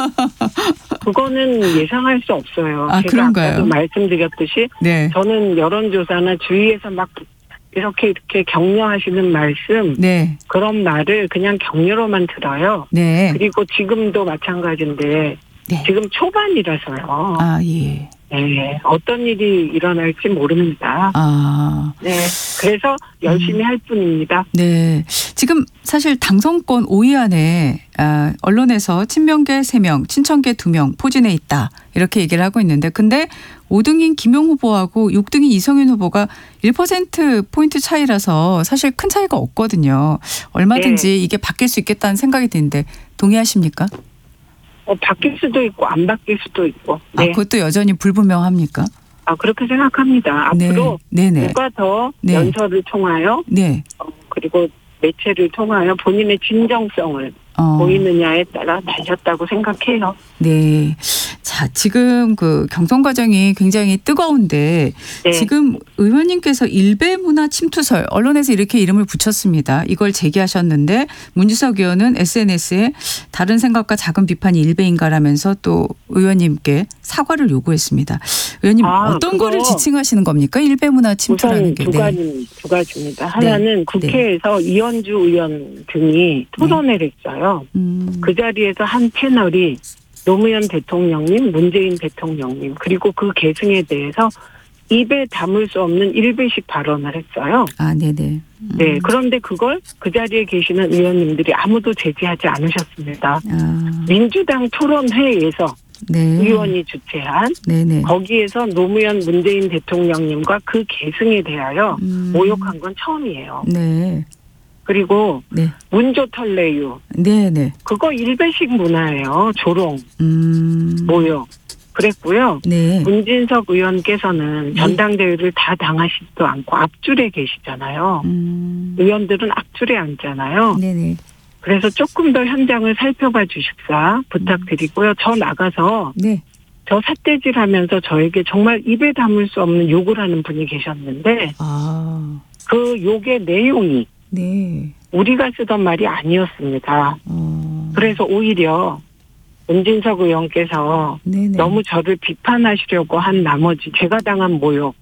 그거는 예상할 수 없어요. 아, 제가 그런가요? 아까도 말씀드렸듯이 네. 저는 여론조사나 주위에서 막 이렇게 격려하시는 말씀 네. 그런 말을 그냥 격려로만 들어요. 네. 그리고 지금도 마찬가지인데 네. 지금 초반이라서요. 아, 예. 네, 어떤 일이 일어날지 모릅니다. 아. 네, 그래서 열심히 할 뿐입니다. 네. 지금 사실 당선권 5위 안에 언론에서 친명계 3명, 친천계 2명 포진해 있다. 이렇게 얘기를 하고 있는데 근데 5등인 김용 후보하고 6등인 이성윤 후보가 1%포인트 차이라서 사실 큰 차이가 없거든요. 얼마든지 네. 이게 바뀔 수 있겠다는 생각이 드는데 동의하십니까? 바뀔 수도 있고 안 바뀔 수도 있고. 네. 그것도 여전히 불분명합니까? 그렇게 생각합니다. 네. 앞으로 네네. 누가 더 네. 연설을 통하여 네. 그리고 매체를 통하여 본인의 진정성을 보이느냐에 따라 달렸다고 생각해요. 네. 자, 지금 그 경선 과정이 굉장히 뜨거운데 네. 지금 의원님께서 일베 문화 침투설 언론에서 이렇게 이름을 붙였습니다. 이걸 제기하셨는데 문주석 의원은 SNS에 다른 생각과 작은 비판이 일베인가라면서 또 의원님께 사과를 요구했습니다. 의원님 어떤 거를 지칭하시는 겁니까? 일베 문화 침투라는 게. 두 가지입니다. 하나는 국회에서 이현주 의원 등이 토론회를 했어요. 그 자리에서 한 패널이 노무현 대통령님, 문재인 대통령님 그리고 그 계승에 대해서 입에 담을 수 없는 일베식 발언을 했어요. 아, 네네. 네, 그런데 그걸 그 자리에 계시는 의원님들이 아무도 제지하지 않으셨습니다. 민주당 토론회에서 네. 의원이 주최한 네네. 거기에서 노무현 문재인 대통령님과 그 계승에 대하여 모욕한 건 처음이에요. 네. 그리고 네. 문조털레유. 네네. 그거 일베식 문화예요. 조롱, 모욕. 그랬고요. 네. 문진석 의원께서는 전당대회를 다 당하시지도 않고 앞줄에 계시잖아요. 의원들은 앞줄에 앉잖아요. 네네. 그래서 조금 더 현장을 살펴봐 주십사 부탁드리고요. 저 나가서 네. 저 삿대질하면서 저에게 정말 입에 담을 수 없는 욕을 하는 분이 계셨는데 그 욕의 내용이 네. 우리가 쓰던 말이 아니었습니다. 그래서 오히려 문진석 의원께서 네네. 너무 저를 비판하시려고 한 나머지 제가 당한 모욕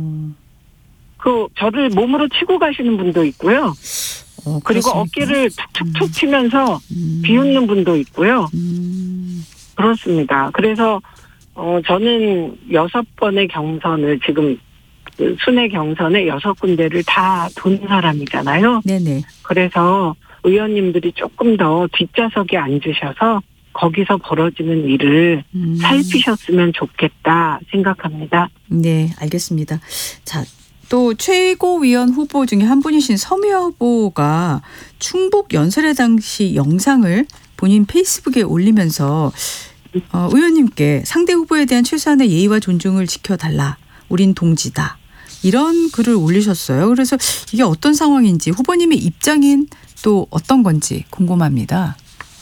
저를 몸으로 치고 가시는 분도 있고요. 그리고 어깨를 툭툭툭 치면서 비웃는 분도 있고요. 그렇습니다. 그래서 저는 6번의 경선을 지금 순회 경선에 6군데를 다 돈 사람이잖아요. 네네. 그래서 의원님들이 조금 더 뒷좌석에 앉으셔서 거기서 벌어지는 일을 살피셨으면 좋겠다 생각합니다. 네, 알겠습니다. 자, 또 최고위원 후보 중에 한 분이신 서미화 후보가 충북 연설회 당시 영상을 본인 페이스북에 올리면서 의원님께 상대 후보에 대한 최소한의 예의와 존중을 지켜달라. 우린 동지다. 이런 글을 올리셨어요. 그래서 이게 어떤 상황인지 후보님의 입장인 또 어떤 건지 궁금합니다.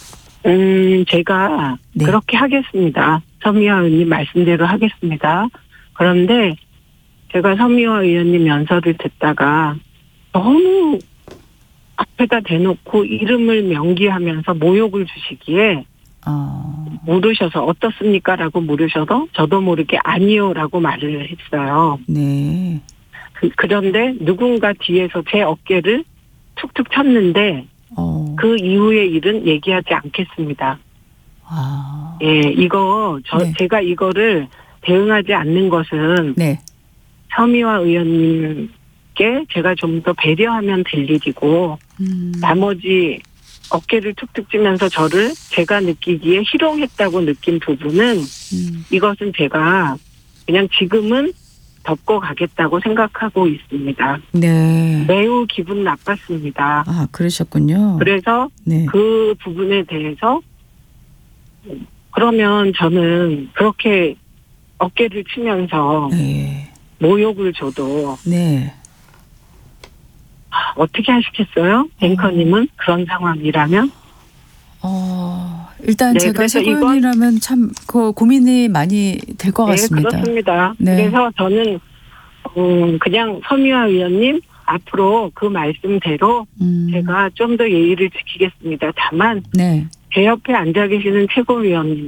제가 네. 그렇게 하겠습니다. 서미화 의원님 말씀대로 하겠습니다. 그런데 제가 서미화 의원님 연설을 듣다가 너무 앞에다 대놓고 이름을 명기하면서 모욕을 주시기에 물으셔서 어떻습니까? 라고 물으셔서 저도 모르게 아니요라고 말을 했어요. 네. 그런데 누군가 뒤에서 제 어깨를 툭툭 쳤는데 그 이후의 일은 얘기하지 않겠습니다. 예, 네. 제가 이거를 대응하지 않는 것은 네. 서미화 의원님께 제가 좀 더 배려하면 될 일이고 나머지 어깨를 툭툭 찌면서 저를 제가 느끼기에 희롱했다고 느낀 부분은 이것은 제가 그냥 지금은 덮고 가겠다고 생각하고 있습니다. 네. 매우 기분 나빴습니다. 그러셨군요. 그래서 네. 그 부분에 대해서 그러면 저는 그렇게 어깨를 치면서 네. 모욕을 줘도 네. 어떻게 하시겠어요? 앵커님은 그런 상황이라면? 일단 네, 제가 그래서 최고위원이라면 참 고민이 많이 될 것 같습니다. 네, 그렇습니다. 네. 그래서 저는 그냥 서미화 의원님 앞으로 그 말씀대로 제가 좀 더 예의를 지키겠습니다. 다만 네. 제 옆에 앉아 계시는 최고위원님